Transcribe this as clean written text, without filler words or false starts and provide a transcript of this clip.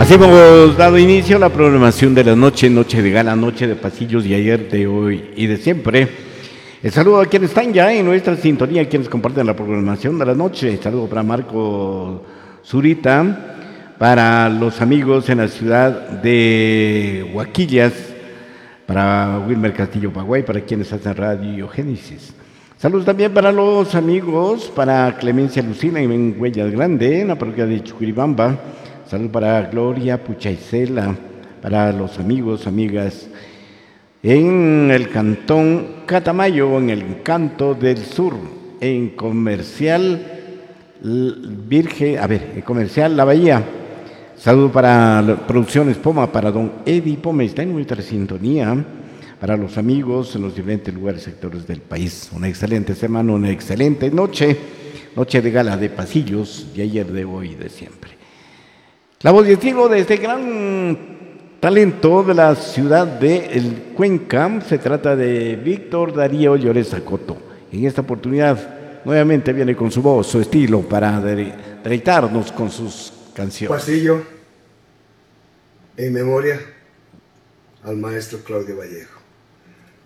Así hemos dado inicio a la programación de la noche, noche de gala, noche de pasillos de ayer, de hoy y de siempre. El saludo a quienes están ya en nuestra sintonía, quienes comparten la programación de la noche. El saludo para Marco Zurita, para los amigos en la ciudad de Huaquillas, para Wilmer Castillo Paguay, para quienes hacen Radio Génesis. Saludos también para los amigos, para Clemencia Lucina en Huellas Grande, en la parroquia de Chuquiribamba. Saludos para Gloria Puchaicela, para los amigos, amigas en el cantón Catamayo, en el Canto del Sur, en Comercial Comercial La Bahía. Saludos para Producciones Poma, para don Eddie Poma, está en nuestra sintonía, para los amigos en los diferentes lugares y sectores del país. Una excelente semana, una excelente noche, noche de gala de pasillos de ayer, de hoy y de siempre. La voz y estilo de este gran talento de la ciudad de Cuenca se trata de Víctor Darío Lloreza Coto. En esta oportunidad nuevamente viene con su voz, su estilo, para deleitarnos con sus canciones. Pasillo en memoria al maestro Claudio Vallejo.